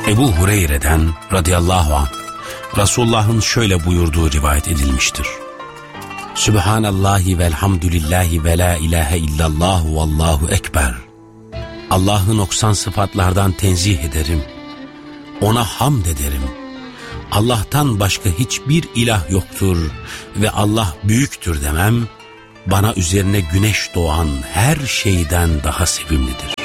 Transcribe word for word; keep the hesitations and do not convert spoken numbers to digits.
Ebu Hureyre'den radıyallahu anh Resulullah'ın şöyle buyurduğu rivayet edilmiştir. Sübhanallahi velhamdülillahi ve la ilahe illallah vallahu ekber. Allah'ı noksan sıfatlardan tenzih ederim. Ona hamd ederim. Allah'tan başka hiçbir ilah yoktur ve Allah büyüktür demem, bana üzerine güneş doğan her şeyden daha sevimlidir.